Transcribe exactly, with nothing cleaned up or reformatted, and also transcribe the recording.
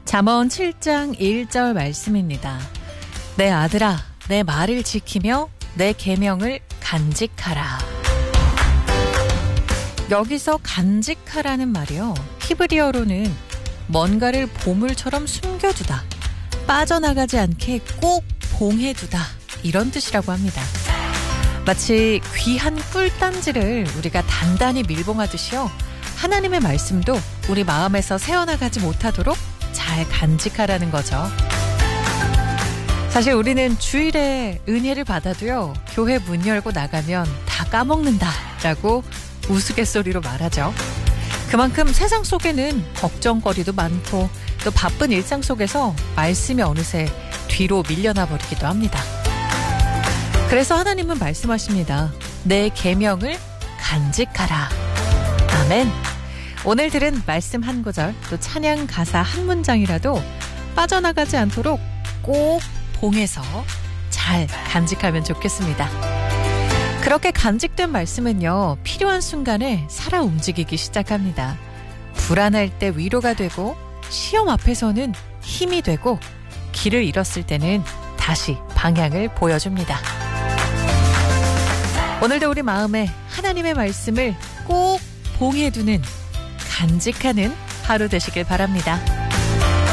잠언 칠 장 일 절 말씀입니다. 내 아들아, 내 말을 지키며 내 계명을 간직하라. 여기서 간직하라는 말이요, 히브리어로는 뭔가를 보물처럼 숨겨두다, 빠져나가지 않게 꼭 봉해두다, 이런 뜻이라고 합니다. 마치 귀한 꿀단지를 우리가 단단히 밀봉하듯이요, 하나님의 말씀도 우리 마음에서 새어나가지 못하도록 잘 간직하라는 거죠. 사실 우리는 주일에 은혜를 받아도요, 교회 문 열고 나가면 다 까먹는다라고 우스갯소리로 말하죠. 그만큼 세상 속에는 걱정거리도 많고 또 바쁜 일상 속에서 말씀이 어느새 뒤로 밀려나 버리기도 합니다. 그래서 하나님은 말씀하십니다. 내 계명을 간직하라. 아멘. 오늘 들은 말씀 한 구절, 또 찬양 가사 한 문장이라도 빠져나가지 않도록 꼭 봉해서 잘 간직하면 좋겠습니다. 그렇게 간직된 말씀은요, 필요한 순간에 살아 움직이기 시작합니다. 불안할 때 위로가 되고, 시험 앞에서는 힘이 되고, 길을 잃었을 때는 다시 방향을 보여줍니다. 오늘도 우리 마음에 하나님의 말씀을 꼭 봉해두는, 간직하는 하루 되시길 바랍니다.